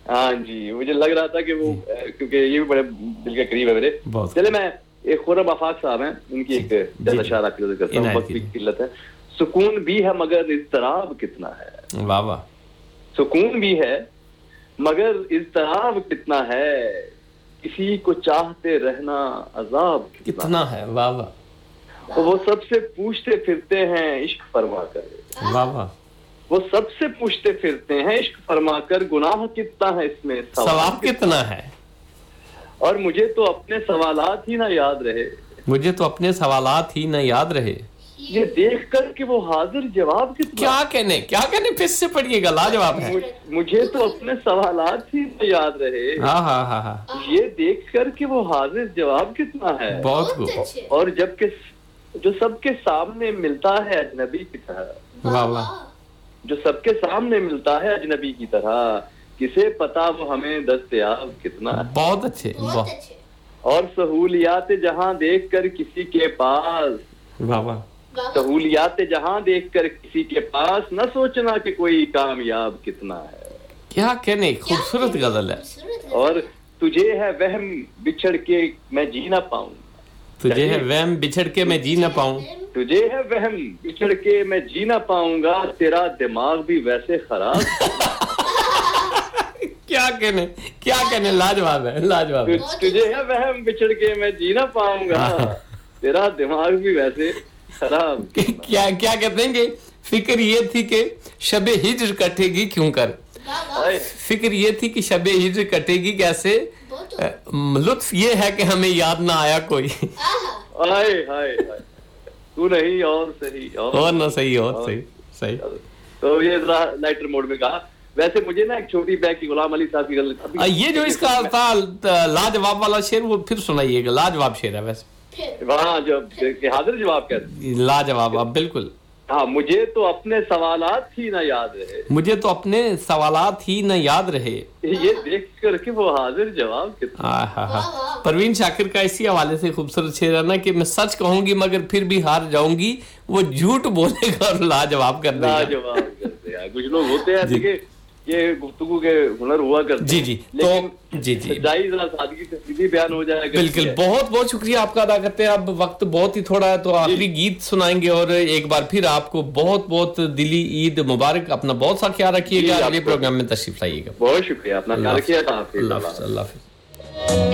ہاں جی مجھے لگ رہا تھا کہ وہ کیونکہ یہ بھی بڑے دل کے قریب ہے میرے. چلے میں ایک خورم آفاق صاحب ہیں ان کی ایک جیسا شعر آپ کی نظر کرتا ہوں. وقت کی قلت ہے. سکون بھی ہے مگر اضطراب کتنا ہے. واہ واہ. سکون بھی ہے مگر اضطراب کتنا ہے, کسی کو چاہتے رہنا عذاب کتنا ہے. واہ واہ. وہ سب سے پوچھتے پھرتے ہیں عشق فرما کر. واہ واہ. وہ سب سے پوچھتے پھرتے ہیں عشق فرما کر, گناہ کتنا ہے اس میں ثواب کتنا ہے. اور مجھے تو اپنے سوالات ہی نہ یاد رہے. مجھے تو اپنے سوالات ہی نہ یاد رہے. یہ دیکھ کر کہ وہ حاضر جواب کتنا. کیا کہنے پھر سے پڑھیے گا, لاجواب ہے. مجھے تو اپنے سوالات ہی نہ یاد رہے. ہاں ہاں ہاں ہاں. یہ دیکھ کر کہ وہ حاضر جواب کتنا ہے. بہت خوب. اور جب کہ جو سب کے سامنے ملتا ہے اجنبی کی طرح. واہ واہ. جو سب کے سامنے ملتا ہے اجنبی کی طرح, کسے پتا وہ ہمیں دستیاب کتنا ہے. بہت اچھے. بہت. اور سہولیات جہاں دیکھ کر کسی کے پاس. واہ واہ. سہولیات جہاں دیکھ کر کسی کے پاس, نہ سوچنا کہ کوئی کامیاب کتنا ہے. کیا کہنے, خوبصورت غزل ہے. اور تجھے ہے وہم بچھڑ کے میں جی نہ پاؤں. تجھے ہے وہم بچھڑ کے میں جی نہ پاؤں. تجھے ہے وہم بچھڑ کے میں جی نہ پاؤں گا, تیرا دماغ بھی ویسے خراب. کیا کہنے, لاجواب ہے. لاجواب. تجھے ہے وہم بچھڑ کے میں جی نہ پاؤں گا, تیرا دماغ بھی ویسے خراب. کیا کہتے ہیں کہ فکر یہ تھی کہ شب ہجر کٹے گی کیوں کر. فکر یہ تھی کہ شب ہجر کٹے گی کیسے, لطف یہ ہے کہ ہمیں یاد نہ آیا کوئی. ہائے ہائے تو نہیں اور صحیح اور نہ صحیح اور صحیح. تو یہ ذرا لائٹر موڈ میں کہا. ویسے مجھے نا ایک چھوٹی بیگ کی غلام علی صاحب کی غزل, یہ جو اس کا تھا لاجواب والا شعر, وہ پھر سنائیے گا. لاجواب شعر ہے ویسے. وہاں جو حاضر جواب کہتے ہیں. لاجواب. اب بالکل. ہاں مجھے تو اپنے سوالات ہی نہ یاد رہے. مجھے تو اپنے سوالات ہی نہ یاد رہے. یہ دیکھ کر کہ وہ حاضر جواب کتنا. ہاں ہاں. پروین شاکر کا اسی حوالے سے خوبصورت شعر ہے نا کہ میں سچ کہوں گی مگر پھر بھی ہار جاؤں گی, وہ جھوٹ بولے گا اور لاجواب کر دے گا. لاجواب کر دے گا. کچھ لوگ ہوتے ہیں کہ یہ گفتگو کے ہنر ہوا کرتے ہیں. جی تو جی سچائی ذرا سادگی سے سیدھی بیان ہو جائے گا. بالکل. بہت بہت شکریہ آپ کا ادا کرتے ہیں. اب وقت بہت ہی تھوڑا ہے تو آخری گیت سنائیں گے, اور ایک بار پھر آپ کو بہت بہت دلی عید مبارک. اپنا بہت سا خیال رکھیے گا. اگلے پروگرام میں تشریف لائیے گا. بہت شکریہ. اپنا خیال رکھیے. اللہ حافظ.